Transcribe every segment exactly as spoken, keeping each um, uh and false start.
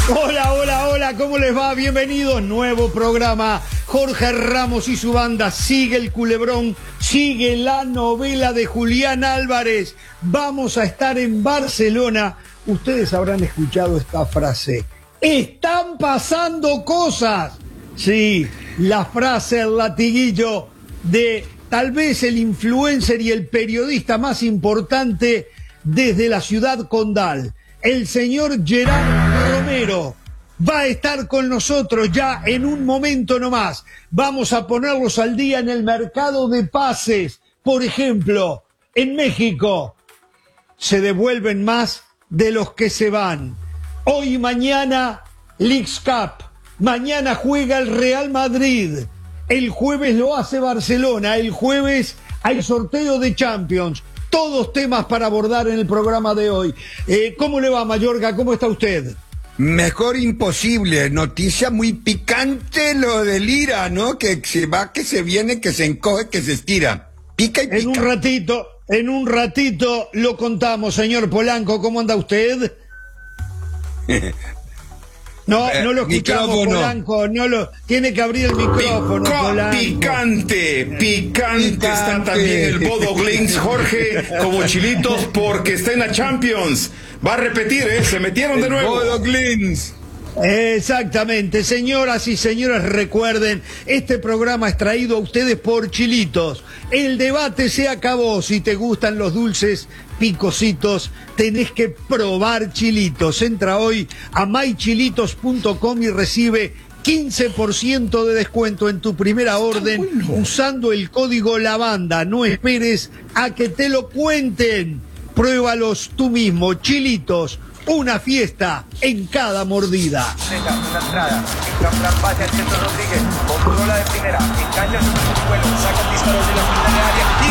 Hola, hola, hola, ¿cómo les va? Bienvenidos, nuevo programa. Jorge Ramos y su banda, sigue el culebrón, sigue la novela de Julián Álvarez. Vamos a estar en Barcelona. Ustedes habrán escuchado esta frase. ¡Están pasando cosas! Sí, la frase, el latiguillo de tal vez el influencer y el periodista más importante desde la ciudad condal. El señor Gerard Romero va a estar con nosotros ya en un momento nomás. Vamos a ponerlos al día en el mercado de pases. Por ejemplo, en México se devuelven más de los que se van. Hoy y mañana, Leagues Cup. Mañana juega el Real Madrid. El jueves lo hace Barcelona. El jueves hay sorteo de Champions. Todos temas para abordar en el programa de hoy. Eh, ¿Cómo le va, Mayorga? ¿Cómo está usted? Mejor imposible. Noticia muy picante lo del Ira, ¿no? Que se va, que se viene, que se encoge, que se estira. Pica y pica. En un ratito, en un ratito lo contamos, señor Polanco. ¿Cómo anda usted? No, no lo escuchamos, micrófono. Polanco, no lo, tiene que abrir el micrófono, Pica, Polanco. Picante, picante, Picante. está también el Bodo Glins, Jorge, como chilitos, porque está en la Champions. Va a repetir, ¿eh? Se metieron de nuevo. Bodo Glins. Exactamente, señoras y señores, recuerden, este programa es traído a ustedes por Chilitos. El debate se acabó. Si te gustan los dulces picositos, tenés que probar Chilitos. Entra hoy a my chilitos punto com y recibe quince por ciento de descuento en tu primera orden usando el código LAVANDA. No esperes a que te lo cuenten. Pruébalos tú mismo. Chilitos. Una fiesta en cada mordida. Una entrada, gran plan pase al centro Rodríguez, controla de primera, engancha sobre su suelo, saca el disparo de la final de área y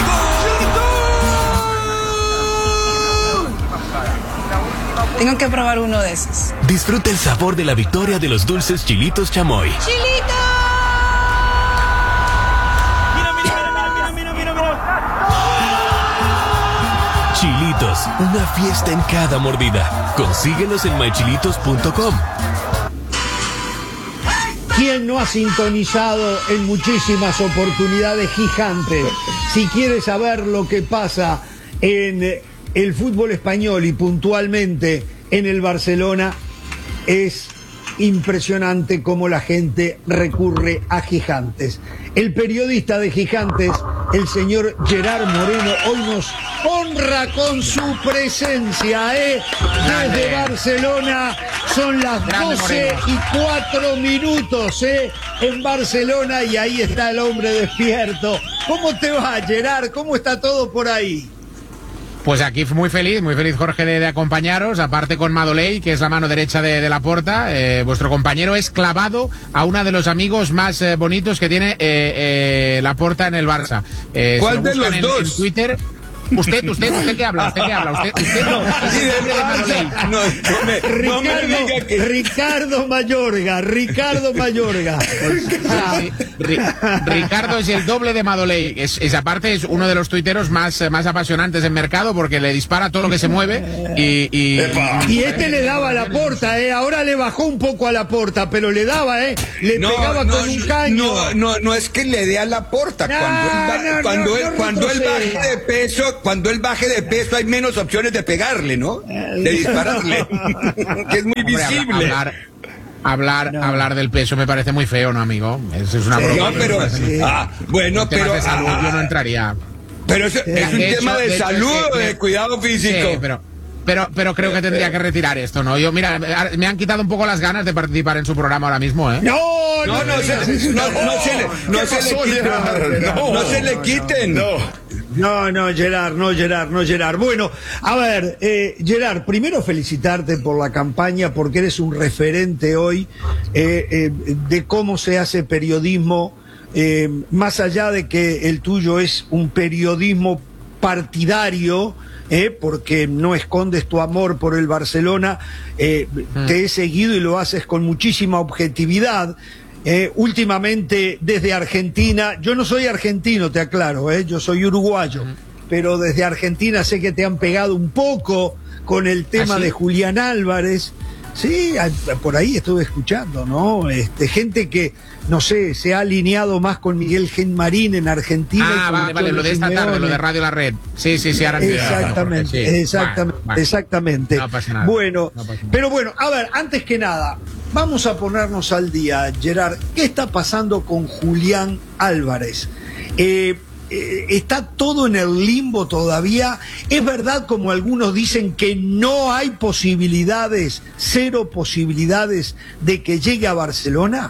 ¡gol! Tengo que probar uno de esos. Disfruta el sabor de la victoria de los dulces Chilitos Chamoy. ¡Chilitos! Mira, mira, mira, mira, mira, mira, mira. Chilitos, una fiesta en cada mordida. Consíguelos en my chilitos punto com. ¿Quién no ha sintonizado en muchísimas oportunidades gigantes? Si quiere saber lo que pasa en el fútbol español y puntualmente en el Barcelona, es impresionante cómo la gente recurre a Gigantes. El periodista de Gigantes, el señor Gerard Moreno, hoy nos honra con su presencia, ¿eh? Desde Barcelona, son las doce y cuatro minutos, ¿eh? En Barcelona, y ahí está el hombre despierto. ¿Cómo te va, Gerard? ¿Cómo está todo por ahí? Pues aquí muy feliz, muy feliz, Jorge, de, de acompañaros, aparte con Madoley, que es la mano derecha de, de Laporta. Eh, vuestro compañero es clavado a uno de los amigos más eh, bonitos que tiene eh, eh, Laporta en el Barça. Eh, ¿Cuál de los en, dos? En Twitter. Usted, usted, usted qué habla, usted qué habla, usted, usted no, es el nombre de Madoley. No, no me, no me Ricardo, diga que... Ricardo Mayorga, Ricardo Mayorga. Sí, Ri- Ricardo es el doble de Madoley. Es, es aparte es uno de los tuiteros más, más apasionantes del mercado porque le dispara todo lo que se mueve y, y, Y este le daba a Laporta, ¿eh? Ahora le bajó un poco a Laporta, pero le daba, ¿eh? Le No, pegaba no, con un caño. No, no, no es que le dé a Laporta. No, Cuando él, va- no, cuando no, él, no cuando él retroceda. baje de peso, cuando él baje de peso hay menos opciones de pegarle, ¿no? De dispararle. Que es muy Hombre, habla- visible. hablar, hablar, No. hablar del peso me parece muy feo, ¿no, amigo? Eso es una Sí, broma. No, pero, Sí. ah, bueno, En temas pero, de salud ah, yo no entraría. pero eso es un De hecho- tema de, de hecho, salud es o que- de cuidado físico. Sí, pero, pero, pero creo que tendría que retirar esto, ¿no? Yo, mira, me han quitado un poco las ganas de participar en su programa ahora mismo, ¿eh? No, No, no, se, no, no se le, no ¿Qué se le pasó, quiten. Gerard? No, No, se le quiten. No. No, no, Gerard, no, Gerard, no, Gerard. Bueno, a ver, eh, Gerard, primero felicitarte por la campaña, porque eres un referente hoy eh, eh, de cómo se hace periodismo, eh, más allá de que el tuyo es un periodismo partidario, eh, porque no escondes tu amor por el Barcelona, eh, mm. te he seguido y lo haces con muchísima objetividad. Eh, últimamente desde Argentina, yo no soy argentino, te aclaro, eh, yo soy uruguayo, uh-huh. pero desde Argentina sé que te han pegado un poco con el tema ¿Ah, sí? de Julián Álvarez, Sí, por ahí estuve escuchando, ¿no? Este, gente que, no sé, se ha alineado más con Miguel Genmarín en Argentina. Ah, vale, vale, lo de esta Simeone. tarde, lo de Radio La Red. Sí, sí, sí, ahora Exactamente, sí. exactamente, Vale, vale. exactamente. No pasa nada. Bueno, No pasa nada. pero bueno, a ver, antes que nada, vamos a ponernos al día, Gerard. ¿Qué está pasando con Julián Álvarez? Eh, eh, ¿Está todo en el limbo todavía? ¿Es verdad, como algunos dicen, que no hay posibilidades, cero posibilidades de que llegue a Barcelona?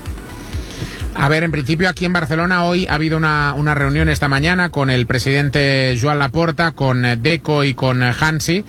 A ver, en principio aquí en Barcelona hoy ha habido una, una reunión esta mañana con el presidente Joan Laporta, con Deco y con Hansi,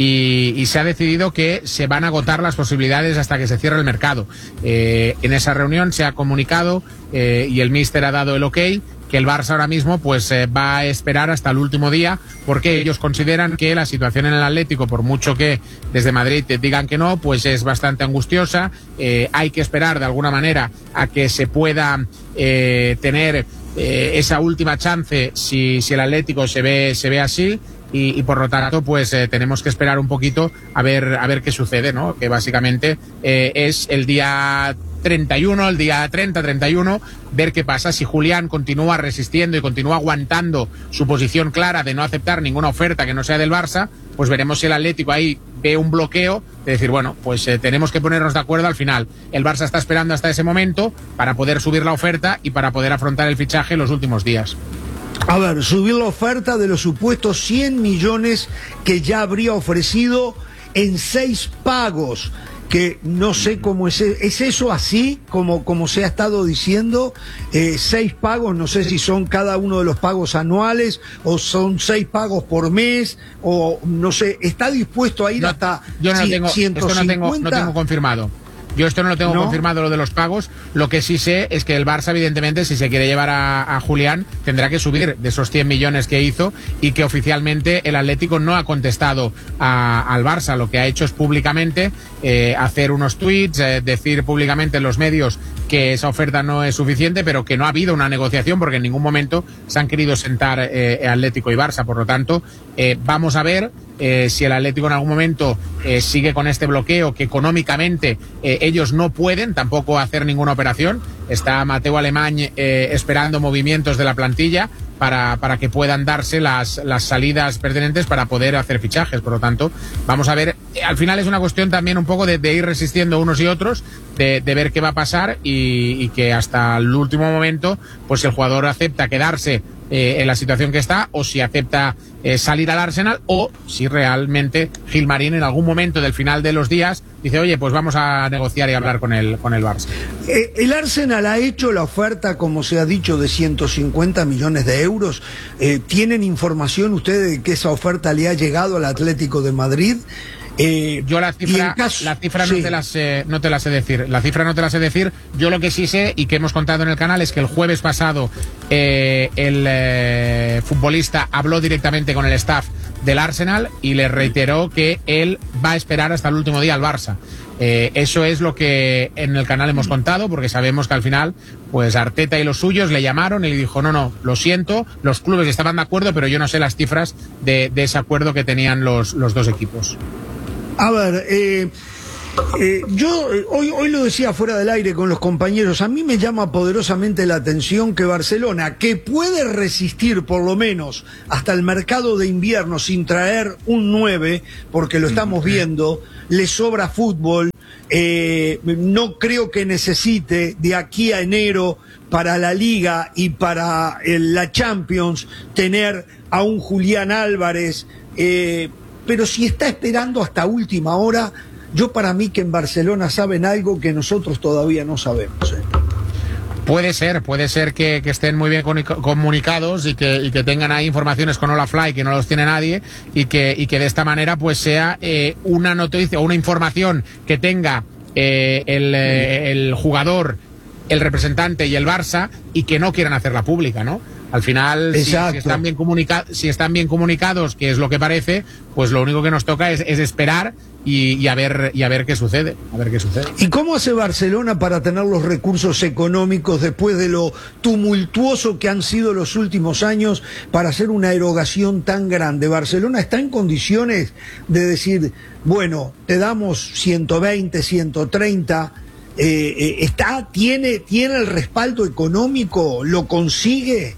y, y se ha decidido que se van a agotar las posibilidades hasta que se cierre el mercado. Eh, en esa reunión se ha comunicado eh, y el míster ha dado el ok, que el Barça ahora mismo pues eh, va a esperar hasta el último día, porque ellos consideran que la situación en el Atlético, por mucho que desde Madrid te digan que no, pues es bastante angustiosa. Eh, hay que esperar de alguna manera a que se pueda eh, tener eh, esa última chance si, si el Atlético se ve, se ve así. Y, y por lo tanto, pues eh, tenemos que esperar un poquito a ver a ver qué sucede, ¿no? Que básicamente eh, es el día treinta y uno, el día treinta, treinta y uno, ver qué pasa. Si Julián continúa resistiendo y continúa aguantando su posición clara de no aceptar ninguna oferta que no sea del Barça, pues veremos si el Atlético ahí ve un bloqueo de decir, bueno, pues eh, tenemos que ponernos de acuerdo al final. El Barça está esperando hasta ese momento para poder subir la oferta y para poder afrontar el fichaje en los últimos días. A ver, subir la oferta de los supuestos cien millones que ya habría ofrecido en seis pagos, que no sé cómo es, ¿es eso así como, como se ha estado diciendo? Eh, seis pagos, no sé si son cada uno de los pagos anuales o son seis pagos por mes, o no sé, ¿está dispuesto a ir No, hasta yo no lo tengo, ciento cincuenta? esto no tengo, no tengo confirmado. Yo esto no lo tengo ¿No? confirmado, lo de los pagos. Lo que sí sé es que el Barça, evidentemente, si se quiere llevar a, a Julián, tendrá que subir de esos cien millones que hizo, y que oficialmente el Atlético no ha contestado a, al Barça. Lo que ha hecho es públicamente eh, hacer unos tweets, eh, decir públicamente en los medios que esa oferta no es suficiente, pero que no ha habido una negociación, porque en ningún momento se han querido sentar eh, Atlético y Barça. Por lo tanto, eh, vamos a ver eh, si el Atlético en algún momento eh, sigue con este bloqueo, que económicamente eh, ellos no pueden tampoco hacer ninguna operación. Está Mateu Alemany eh, esperando movimientos de la plantilla para, para que puedan darse las, las salidas pertinentes para poder hacer fichajes. Por lo tanto, vamos a ver. Al final es una cuestión también un poco de, de ir resistiendo unos y otros, de, de ver qué va a pasar, y, y que hasta el último momento pues el jugador acepta quedarse eh, en la situación que está, o si acepta eh, salir al Arsenal, o si realmente Gilmarín en algún momento del final de los días dice, oye, pues vamos a negociar y hablar con el, con el Barça. Eh, el Arsenal ha hecho la oferta, como se ha dicho, de ciento cincuenta millones de euros. Eh, ¿Tienen información ustedes de que esa oferta le ha llegado al Atlético de Madrid? Eh, Yo la cifra, caso, la cifra sí. no, te la sé, no te la sé decir. La cifra no te la sé decir. Yo lo que sí sé y que hemos contado en el canal es que el jueves pasado eh, el eh, futbolista habló directamente con el staff del Arsenal y le reiteró que él va a esperar hasta el último día al Barça. Eh, eso es lo que en el canal hemos contado, porque sabemos que al final pues Arteta y los suyos le llamaron y le dijo, no, no, lo siento, los clubes estaban de acuerdo, pero yo no sé las cifras de, de ese acuerdo que tenían los, los dos equipos. A ver, eh, eh, yo eh, hoy, hoy lo decía fuera del aire con los compañeros, a mí me llama poderosamente la atención que Barcelona, que puede resistir por lo menos hasta el mercado de invierno sin traer un nueve, porque lo estamos viendo, le sobra fútbol, eh, no creo que necesite de aquí a enero para la Liga y para eh, la Champions tener a un Julián Álvarez, eh, pero si está esperando hasta última hora, yo para mí que en Barcelona saben algo que nosotros todavía no sabemos. ¿eh? Puede ser, puede ser que, que estén muy bien comunicados y que, y que tengan ahí informaciones con Olafly que no los tiene nadie, y que, y que de esta manera pues sea eh, una noticia o una información que tenga eh, el, eh, el jugador, el representante y el Barça, y que no quieran hacerla pública, ¿no? Al final, si, si, están bien comunica si están bien comunicados, que es lo que parece, pues lo único que nos toca es, es esperar y, y a ver y a ver qué sucede, a ver qué sucede. ¿Y cómo hace Barcelona para tener los recursos económicos después de lo tumultuoso que han sido los últimos años para hacer una erogación tan grande? ¿Barcelona está en condiciones de decir, bueno, te damos ciento veinte, ciento treinta, eh, eh, está, tiene, tiene el respaldo económico, lo consigue?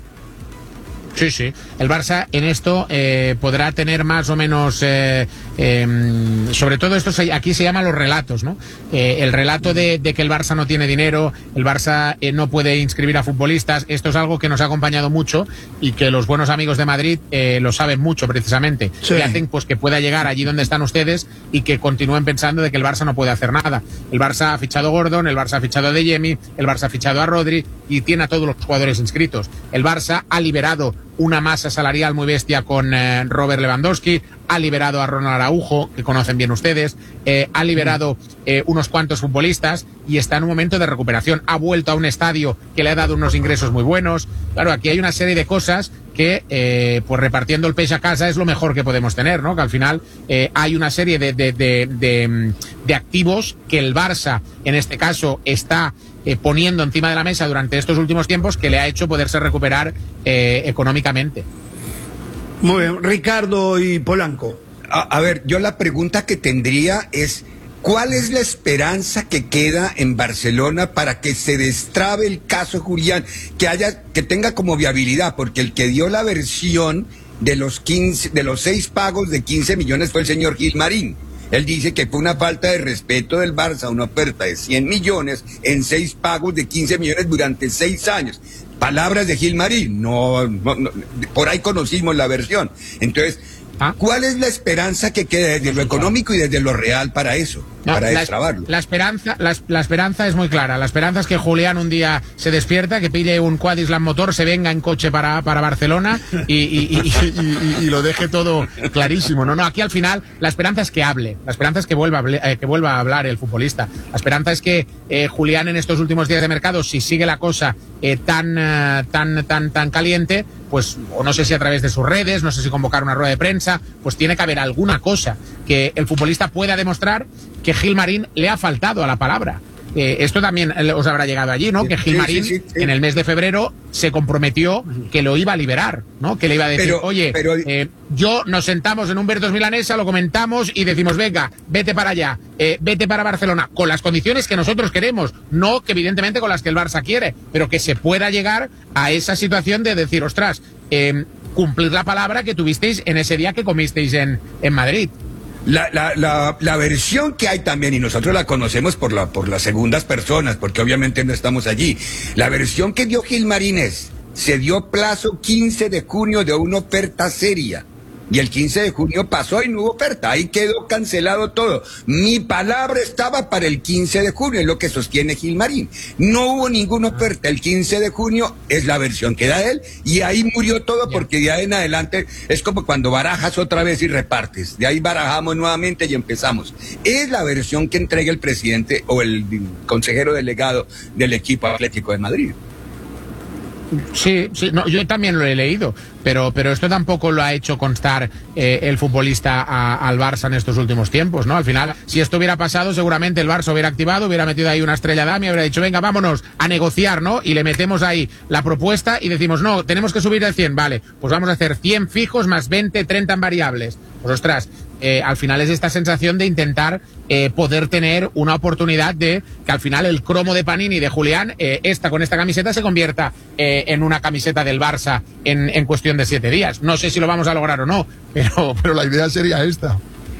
Sí, sí. El Barça en esto eh, podrá tener más o menos, eh, eh, sobre todo esto se, aquí se llaman los relatos, ¿no? Eh, el relato de, de que el Barça no tiene dinero, el Barça eh, no puede inscribir a futbolistas, esto es algo que nos ha acompañado mucho y que los buenos amigos de Madrid eh, lo saben mucho precisamente. Sí. Y hacen pues que pueda llegar allí donde están ustedes y que continúen pensando de que el Barça no puede hacer nada. El Barça ha fichado a Gordon, el Barça ha fichado a De Jemi, el Barça ha fichado a Rodri y tiene a todos los jugadores inscritos. El Barça ha liberado una masa salarial muy bestia con eh, Robert Lewandowski, ha liberado a Ronald Araujo, que conocen bien ustedes, eh, ha liberado eh, unos cuantos futbolistas y está en un momento de recuperación. Ha vuelto a un estadio que le ha dado unos ingresos muy buenos. Claro, aquí hay una serie de cosas que, eh, pues repartiendo el peix a casa es lo mejor que podemos tener, ¿no? Que al final eh, hay una serie de, de, de, de, de activos que el Barça, en este caso, está eh, poniendo encima de la mesa durante estos últimos tiempos que le ha hecho poderse recuperar eh, económicamente. Muy bien, Ricardo y Polanco. A, a ver, yo la pregunta que tendría es, ¿cuál es la esperanza que queda en Barcelona para que se destrabe el caso Julián, que haya, que tenga como viabilidad? Porque el que dio la versión de los quince, de los seis pagos de quince millones fue el señor Gilmarín. Él dice que fue una falta de respeto del Barça, una oferta de cien millones en seis pagos de quince millones durante seis años. Palabras de Gilmarín, no, no, no, por ahí conocimos la versión. Entonces, ¿Ah? ¿cuál es la esperanza que queda desde lo económico y desde lo real para eso? No, para la, destrabarlo. La esperanza, la, la esperanza es muy clara. La esperanza es que Julián un día se despierta, que pille un Quadisland motor, se venga en coche para, para Barcelona y, y, y, y, y, y lo deje todo clarísimo. No, no, aquí al final la esperanza es que hable. La esperanza es que vuelva, eh, que vuelva a hablar el futbolista. La esperanza es que eh, Julián en estos últimos días de mercado, si sigue la cosa eh, tan, uh, tan, tan, tan caliente, pues, o no sé si a través de sus redes, no sé si convocar una rueda de prensa, pues tiene que haber alguna cosa que el futbolista pueda demostrar que Gilmarín le ha faltado a la palabra. Eh, esto también os habrá llegado allí, ¿no? Que Gilmarín sí, sí, sí, sí. en el mes de febrero se comprometió que lo iba a liberar, ¿no? Que le iba a decir, pero, oye, pero... Eh, yo nos sentamos en un Bertos Milanesa, lo comentamos y decimos, venga, vete para allá, eh, vete para Barcelona, con las condiciones que nosotros queremos, no que evidentemente con las que el Barça quiere, pero que se pueda llegar a esa situación de decir, ostras, eh, cumplir la palabra que tuvisteis en ese día que comisteis en, en Madrid. La, la, la, la versión que hay también, y nosotros la conocemos por, la, por las segundas personas, porque obviamente no estamos allí, la versión que dio Gilmarín es, se dio plazo quince de junio de una oferta seria, y el quince de junio pasó y no hubo oferta, ahí quedó cancelado todo. Mi palabra estaba para el quince de junio, es lo que sostiene Gilmarín. No hubo ninguna oferta, el quince de junio es la versión que da él, y ahí murió todo, porque de ahí en adelante es como cuando barajas otra vez y repartes, de ahí barajamos nuevamente y empezamos. Es la versión que entrega el presidente o el consejero delegado del equipo Atlético de Madrid. Sí, sí, no, yo también lo he leído, pero, pero esto tampoco lo ha hecho constar eh, el futbolista a, al Barça en estos últimos tiempos, ¿no? Al final, si esto hubiera pasado, seguramente el Barça hubiera activado, hubiera metido ahí una estrella dama y hubiera dicho, venga, vámonos a negociar, ¿no? Y le metemos ahí la propuesta y decimos, no, tenemos que subir de cien, vale, pues vamos a hacer cien fijos más veinte, treinta en variables. Pues ostras, eh, al final es esta sensación de intentar eh, poder tener una oportunidad de que al final el cromo de Panini de Julián, eh, esta con esta camiseta se convierta eh, en una camiseta del Barça en, en cuestión de siete días. No sé si lo vamos a lograr o no, pero, pero la idea sería esta.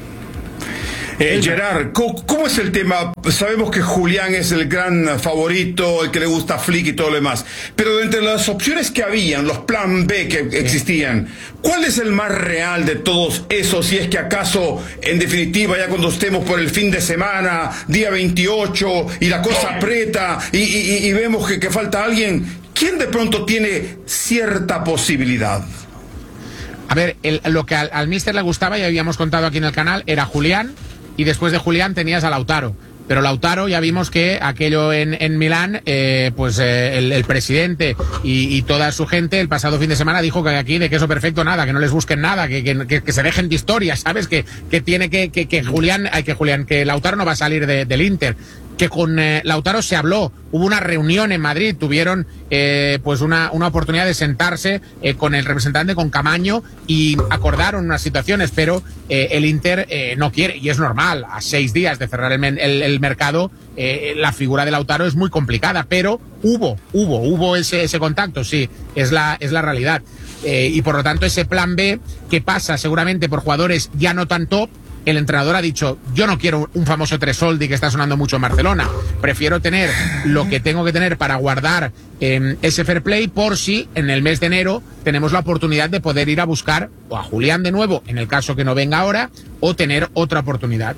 Eh, Gerard, ¿cómo, ¿cómo es el tema? Sabemos que Julián es el gran favorito, el que le gusta a Flick y todo lo demás, pero entre las opciones que habían, los plan B que sí. existían, ¿cuál es el más real de todos esos? Si es que acaso, en definitiva, ya cuando estemos por el fin de semana, día veintiocho, y la cosa aprieta, y, y, y vemos que, que falta alguien, ¿quién de pronto tiene cierta posibilidad? A ver, el, lo que al, al míster le gustaba, ya habíamos contado aquí en el canal, era Julián, y después de Julián tenías a Lautaro. Pero Lautaro, ya vimos que aquello en, en Milán, eh, pues eh, el, el presidente y, y toda su gente el pasado fin de semana dijo que aquí de queso perfecto nada, que no les busquen nada, que, que, que se dejen de historias, ¿sabes? Que, que tiene que, que, que Julián, que Julián, que Lautaro no va a salir de, del Inter. Que con eh, Lautaro se habló, hubo una reunión en Madrid, tuvieron eh, pues una, una oportunidad de sentarse eh, con el representante, con Camaño, y acordaron unas situaciones, pero eh, el Inter eh, no quiere, y es normal, a seis días de cerrar el, el, el mercado, eh, la figura de Lautaro es muy complicada, pero hubo, hubo, hubo ese, ese contacto, sí, es la, es la realidad. Eh, y por lo tanto ese plan B, que pasa seguramente por jugadores ya no tan top, el entrenador ha dicho, yo no quiero un famoso Tresoldi que está sonando mucho en Barcelona, prefiero tener lo que tengo que tener para guardar eh, ese fair play por si en el mes de enero tenemos la oportunidad de poder ir a buscar o a Julián de nuevo, en el caso que no venga ahora, o tener otra oportunidad.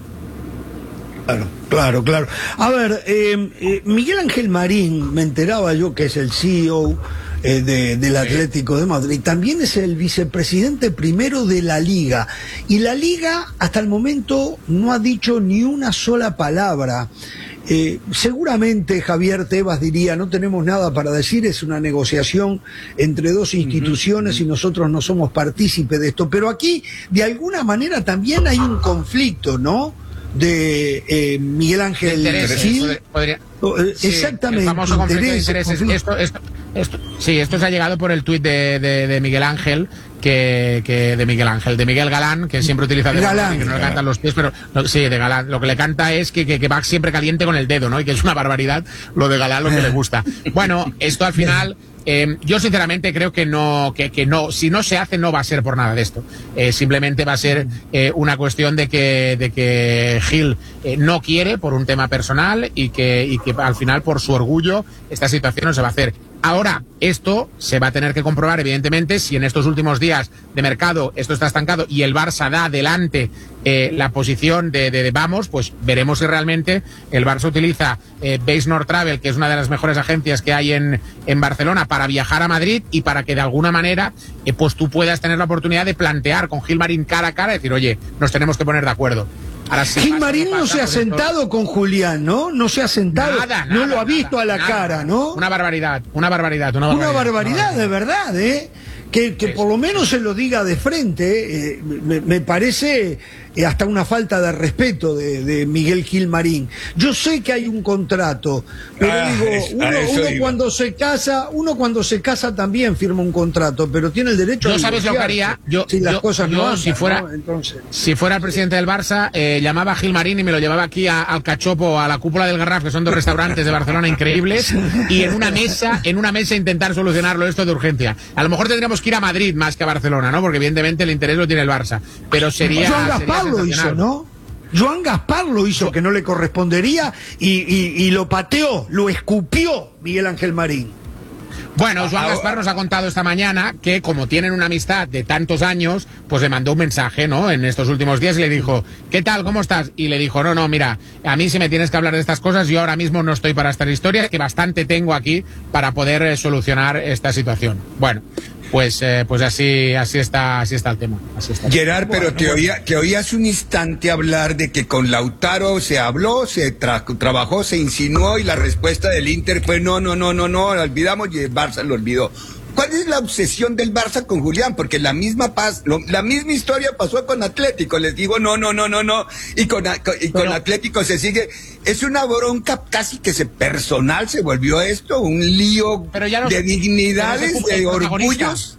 Claro, claro, claro. A ver, eh, eh, Miguel Ángel Marín, me enteraba yo que es el C E O eh, de, del Atlético de Madrid, también es el vicepresidente primero de la Liga. Y la Liga hasta el momento no ha dicho ni una sola palabra. Eh, seguramente Javier Tebas diría, no tenemos nada para decir, es una negociación entre dos instituciones uh-huh. y nosotros no somos partícipes de esto. Pero aquí, de alguna manera, también hay un conflicto, ¿no? de eh, Miguel Ángel Gil. Podría, sí, exactamente. El famoso conflicto de intereses. Esto, esto, esto, sí, esto se ha llegado por el tuit de, de, de Miguel Ángel, que, que de Miguel Ángel, de Miguel Galán, que siempre utiliza de Galán, que no le cantan los pies, pero no, sí, de Galán. Lo que le canta es que, que, que va siempre caliente con el dedo, ¿no? Y que es una barbaridad lo de Galán, lo que le gusta. Bueno, esto al final. Eh, yo sinceramente creo que no, que, que no, si no se hace no va a ser por nada de esto. Eh, simplemente va a ser eh, una cuestión de que, de que Gil eh, no quiere por un tema personal y que, y que al final por su orgullo esta situación no se va a hacer. Ahora, esto se va a tener que comprobar, evidentemente, si en estos últimos días de mercado esto está estancado y el Barça da adelante eh, la posición de, de, de vamos, pues veremos si realmente el Barça utiliza eh, Base Nord Travel, que es una de las mejores agencias que hay en, en Barcelona, para viajar a Madrid y para que de alguna manera eh, pues tú puedas tener la oportunidad de plantear con Gil Marín cara a cara y decir, oye, nos tenemos que poner de acuerdo. Ahora, si Gil Marín no se ha sentado esto... con Julián, ¿no? No se ha sentado, nada, nada, no lo ha visto nada, a la nada, cara, ¿no? Una barbaridad, una barbaridad, una barbaridad. Una barbaridad, de verdad, ¿eh? Que, que por lo menos se lo diga de frente, eh, me, me parece eh, hasta una falta de respeto de, de Miguel Gil Marín. Yo sé que hay un contrato, pero ah, digo, uno, uno cuando se casa, uno cuando se casa también firma un contrato, pero tiene el derecho yo a sabes lo que haría, yo, si las yo, cosas yo, no andan, si fuera, ¿no? Entonces, si fuera el presidente del Barça, eh, llamaba a Gil Marín y me lo llevaba aquí a, al Cachopo, a la Cúpula del Garraf, que son dos restaurantes de Barcelona increíbles, y en una mesa, en una mesa intentar solucionarlo esto de urgencia. A lo mejor tendríamos que ir a Madrid más que a Barcelona, ¿no? Porque evidentemente el interés lo tiene el Barça, pero sería Joan Gaspar sería lo hizo, ¿no? Joan Gaspar lo hizo, que no le correspondería, y, y, y lo pateó, lo escupió Miguel Ángel Marín. Bueno, Joan Gaspar nos ha contado esta mañana que como tienen una amistad de tantos años, pues le mandó un mensaje, ¿no? En estos últimos días y le dijo, ¿qué tal? ¿Cómo estás? Y le dijo, no, no, mira, a mí si me tienes que hablar de estas cosas, yo ahora mismo no estoy para estas historias, que bastante tengo aquí para poder eh, solucionar esta situación. Bueno, pues eh, pues así así está así está el tema. Así está el Gerard, tema. pero Bueno, te, bueno. oía, te oí hace un instante hablar de que con Lautaro se habló, se tra trabajó, se insinuó y la respuesta del Inter fue no, no, no, no, no, lo olvidamos y el Barça lo olvidó. ¿Cuál es la obsesión del Barça con Julián? Porque la misma paz, lo, la misma historia pasó con Atlético. Les digo no, no, no, no, no. Y con, y con Pero, Atlético se sigue. Es una bronca casi que se personal se volvió esto, un lío Pero ya no- de dignidades, pero es el de protagonista. orgullos.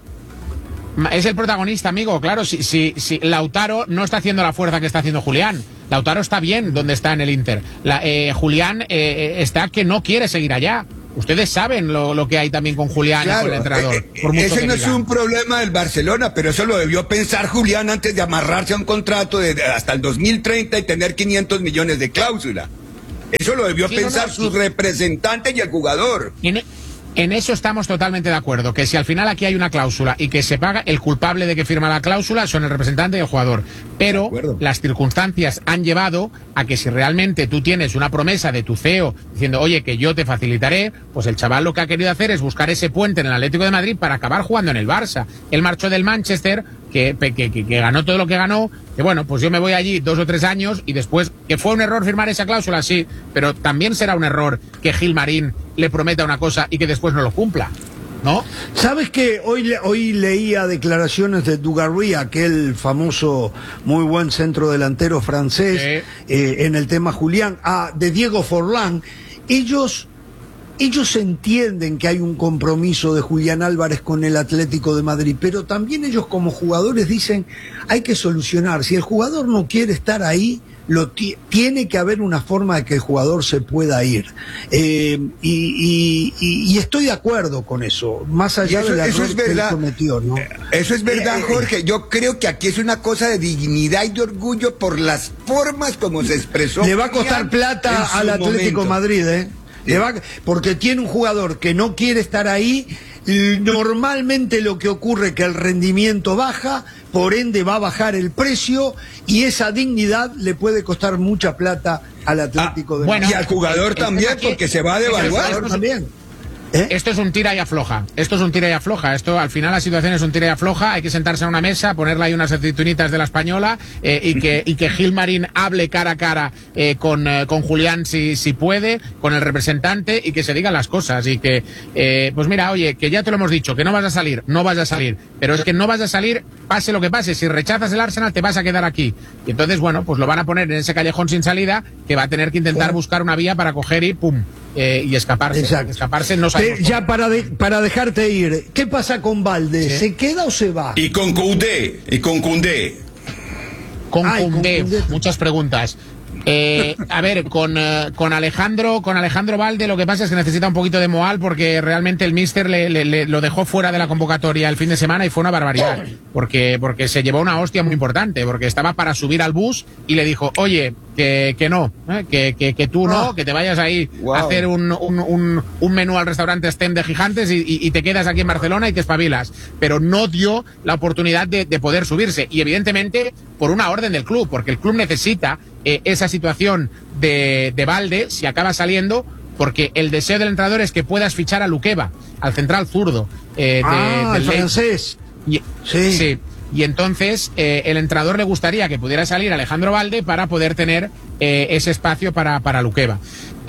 Es el protagonista, amigo, claro, si, si, si Lautaro no está haciendo la fuerza que está haciendo Julián. Lautaro está bien donde está en el Inter. La, eh, Julián eh, está que no quiere seguir allá. Ustedes saben lo, lo que hay también con Julián y con el entrenador. eh, por mucho ese que no es diga. un problema del Barcelona, pero eso lo debió pensar Julián antes de amarrarse a un contrato de, de hasta el dos mil treinta y tener quinientos millones de cláusula. Eso lo debió Sí, no, pensar no, su sí. representante y el jugador. En, en eso estamos totalmente de acuerdo, que si al final aquí hay una cláusula y que se paga, el culpable de que firma la cláusula son el representante y el jugador. Pero De acuerdo. las circunstancias han llevado a que si realmente tú tienes una promesa de tu C E O diciendo, oye, que yo te facilitaré, pues el chaval lo que ha querido hacer es buscar ese puente en el Atlético de Madrid para acabar jugando en el Barça. Él marchó del Manchester, que que, que, que, que ganó todo lo que ganó, que bueno, pues yo me voy allí dos o tres años y después, que fue un error firmar esa cláusula, sí, pero también será un error que Gilmarín le prometa una cosa y que después no lo cumpla, ¿no? ¿Sabes qué? Hoy, hoy leía declaraciones de Dugarry, aquel famoso, muy buen centrodelantero francés, sí. eh, en el tema Julián, ah, de Diego Forlán. Ellos... Ellos entienden que hay un compromiso de Julián Álvarez con el Atlético de Madrid, pero también ellos como jugadores dicen, hay que solucionar. Si el jugador no quiere estar ahí, lo tiene que haber una forma de que el jugador se pueda ir. Eh, y, y, y estoy de acuerdo con eso, más allá eso, de la eso es verdad, que él cometió, ¿no? Eso es verdad, Eh, Jorge. Yo creo que aquí es una cosa de dignidad y de orgullo por las formas como se expresó. Le va a costar plata al Atlético de Madrid, ¿eh? Le va, porque tiene un jugador que no quiere estar ahí. Normalmente lo que ocurre es que el rendimiento baja, por ende va a bajar el precio y esa dignidad le puede costar mucha plata al Atlético ah, de bueno, Madrid. Y al jugador también, aquí, porque se va a devaluar también. ¿Eh? Esto es un tira y afloja, esto es un tira y afloja, esto al final la situación es un tira y afloja, hay que sentarse a una mesa, ponerle ahí unas aceitunitas de la española eh, y que y que Gilmarín hable cara a cara eh, con, eh, con Julián si, si puede, con el representante y que se digan las cosas y que, eh, pues mira, oye, que ya te lo hemos dicho, que no vas a salir, no vas a salir, pero es que no vas a salir, pase lo que pase, si rechazas el Arsenal te vas a quedar aquí. Y entonces, bueno, pues lo van a poner en ese callejón sin salida que va a tener que intentar buscar una vía para coger y pum. Eh, y escaparse, Exacto. escaparse no Pero ya para, de, para dejarte ir, ¿qué pasa con Valde? ¿Sí? ¿Se queda o se va? Y con Koundé, y con Koundé. Con Ay, Koundé, con Koundé. muchas preguntas. Eh, a ver, con, uh, con Alejandro con Alejandro Valde lo que pasa es que necesita un poquito de moral porque realmente el míster le, le, le lo dejó fuera de la convocatoria el fin de semana y fue una barbaridad porque, porque se llevó una hostia muy importante porque estaba para subir al bus y le dijo, oye, que, que no, ¿eh? que, que, que tú no, que te vayas ahí wow. a hacer un, un, un, un menú al restaurante Stem de Gigantes y, y, y te quedas aquí en Barcelona y te espabilas, pero no dio la oportunidad de, de poder subirse y evidentemente por una orden del club, porque el club necesita eh, esa situación de, de Valde si acaba saliendo, porque el deseo del entrenador es que puedas fichar a Luqueva, al central zurdo eh, de, ah, del el francés. Y, sí. sí. Y entonces eh, el entrenador le gustaría que pudiera salir Alejandro Valde para poder tener eh, ese espacio para, para Luqueva.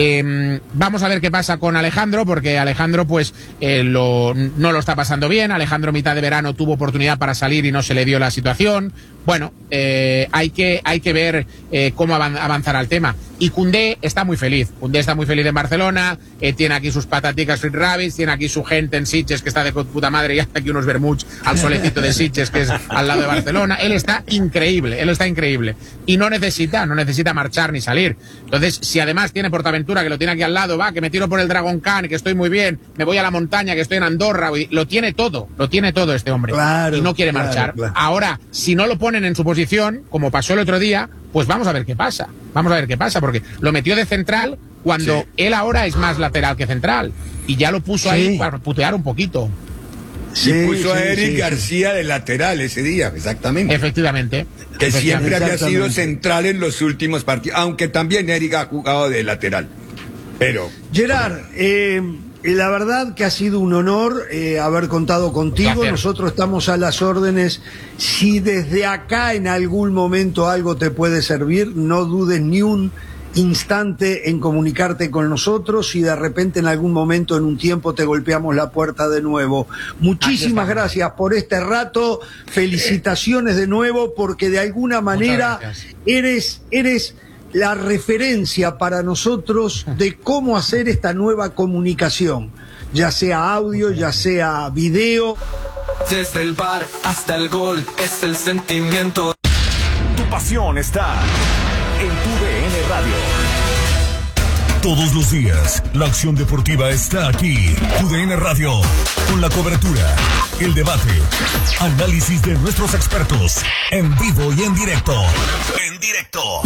Eh, vamos a ver qué pasa con Alejandro, porque Alejandro pues eh, lo, no lo está pasando bien. Alejandro mitad de verano tuvo oportunidad para salir y no se le dio la situación. Bueno, eh, hay que hay que ver eh, cómo avanzar al tema. Y Koundé está muy feliz. Koundé está muy feliz en Barcelona, eh, tiene aquí sus pataticas Fit Rabbits, tiene aquí su gente en Sitges que está de puta madre y hasta aquí unos vermuts al solecito de Sitges que es al lado de Barcelona. Él está increíble, él está increíble. Y no necesita, no necesita marchar ni salir. Entonces, si además tiene Portaventura que lo tiene aquí al lado, va, que me tiro por el Dragon Khan, que estoy muy bien, me voy a la montaña, que estoy en Andorra, lo tiene todo, lo tiene todo este hombre. Claro, y no quiere claro, marchar. Claro. Ahora, si no lo ponen en su posición, como pasó el otro día, pues vamos a ver qué pasa. Vamos a ver qué pasa, porque lo metió de central cuando sí. él ahora es más lateral que central. Y ya lo puso sí. ahí para putear un poquito. Sí, y puso sí, a Eric sí. García de lateral ese día, exactamente. Efectivamente. Que efectivamente. siempre había sido central en los últimos partidos, aunque también Eric ha jugado de lateral. Pero... Gerard, eh, la verdad que ha sido un honor eh, haber contado contigo. Gracias. Nosotros estamos a las órdenes. Si desde acá en algún momento algo te puede servir, no dudes ni un instante en comunicarte con nosotros. Si de repente en algún momento, en un tiempo, te golpeamos la puerta de nuevo. Muchísimas gracias por este rato. Felicitaciones de nuevo, porque de alguna manera eres, eres la referencia para nosotros de cómo hacer esta nueva comunicación, ya sea audio, ya sea video. Desde el bar hasta el gol es el sentimiento. Tu pasión está en tu D N Radio. Todos los días, la acción deportiva está aquí. Tu D N Radio, con la cobertura, el debate, análisis de nuestros expertos, en vivo y en directo. En directo.